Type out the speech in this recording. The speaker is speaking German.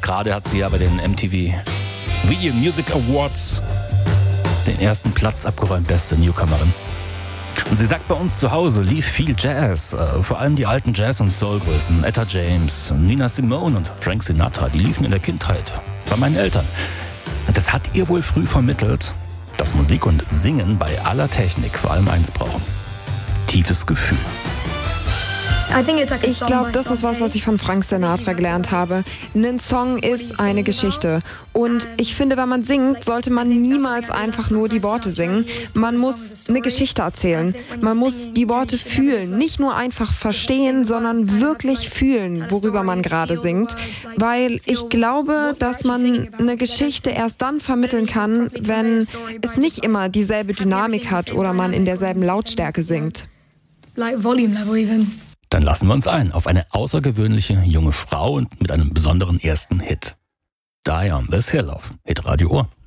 Jetzt gerade hat sie ja bei den MTV Video Music Awards den ersten Platz abgeräumt, beste Newcomerin. Und sie sagt, bei uns zu Hause lief viel Jazz, vor allem die alten Jazz- und Soul-Größen, Etta James, Nina Simone und Frank Sinatra, die liefen in der Kindheit bei meinen Eltern. Und das hat ihr wohl früh vermittelt, dass Musik und Singen bei aller Technik vor allem eins brauchen: tiefes Gefühl. Ich glaube, das ist was ich von Frank Sinatra gelernt habe. Ein Song ist eine Geschichte. Und ich finde, wenn man singt, sollte man niemals einfach nur die Worte singen. Man muss eine Geschichte erzählen. Man muss die Worte fühlen. Nicht nur einfach verstehen, sondern wirklich fühlen, worüber man gerade singt. Weil ich glaube, dass man eine Geschichte erst dann vermitteln kann, wenn es nicht immer dieselbe Dynamik hat oder man in derselben Lautstärke singt. Dann lassen wir uns ein auf eine außergewöhnliche junge Frau und mit einem besonderen ersten Hit. Die on this Hill auf Hitradio Ohr.